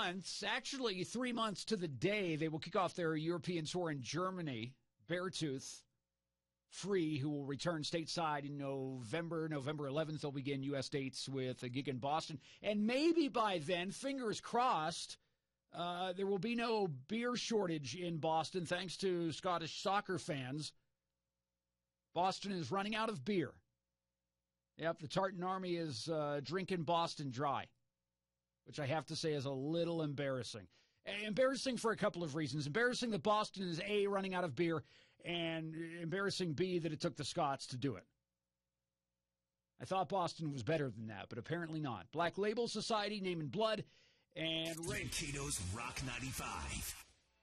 months, actually 3 months to the day, they will kick off their European tour in Germany. Beartooth, Free, who will return stateside in November 11th. They'll begin U.S. dates with a gig in Boston. And maybe by then, fingers crossed, there will be no beer shortage in Boston, thanks to Scottish soccer fans. Boston is running out of beer. Yep, the Tartan Army is drinking Boston dry, which I have to say is a little embarrassing. Embarrassing for a couple of reasons. Embarrassing that Boston is A, running out of beer, and embarrassing B, that it took the Scots to do it. I thought Boston was better than that, but apparently not. Black Label Society, Name in Blood, and Mankato's Rock 95.